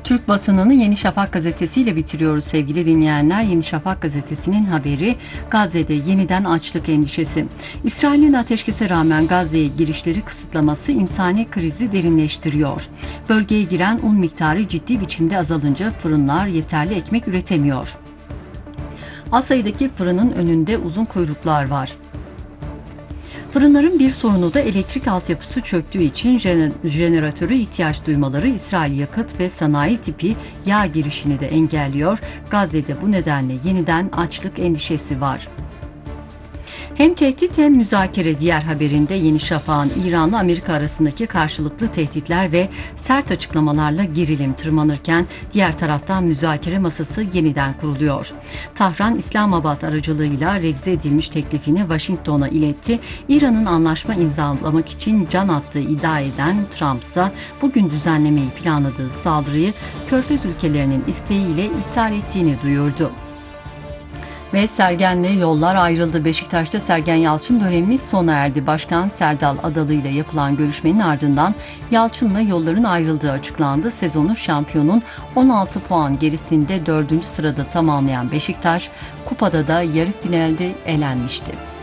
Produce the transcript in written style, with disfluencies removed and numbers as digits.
Türk basınını Yeni Şafak gazetesiyle bitiriyoruz sevgili dinleyenler. Yeni Şafak gazetesinin haberi Gazze'de yeniden açlık endişesi. İsrail'in ateşkese rağmen Gazze'ye girişleri kısıtlaması insani krizi derinleştiriyor. Bölgeye giren un miktarı ciddi biçimde azalınca fırınlar yeterli ekmek üretemiyor. Az sayıdaki fırının önünde uzun kuyruklar var. Fırınların bir sorunu da elektrik altyapısı çöktüğü için jeneratörü ihtiyaç duymaları İsrail yakıt ve sanayi tipi yağ girişini de engelliyor. Gazze'de bu nedenle yeniden açlık endişesi var. Hem tehdit hem müzakere diğer haberinde Yeni Şafak'ın İran'la Amerika arasındaki karşılıklı tehditler ve sert açıklamalarla gerilim tırmanırken diğer taraftan müzakere masası yeniden kuruluyor. Tahran, İslamabad aracılığıyla revize edilmiş teklifini Washington'a iletti. İran'ın anlaşma imzalamak için can attığı iddia eden Trump ise bugün düzenlemeyi planladığı saldırıyı Körfez ülkelerinin isteğiyle iptal ettiğini duyurdu. Ve Sergen'le yollar ayrıldı. Beşiktaş'ta Sergen Yalçın dönemi sona erdi. Başkan Serdal Adalı ile yapılan görüşmenin ardından Yalçın'la yolların ayrıldığı açıklandı. Sezonu şampiyonun 16 puan gerisinde 4. sırada tamamlayan Beşiktaş, kupada da yarı finalde elenmişti.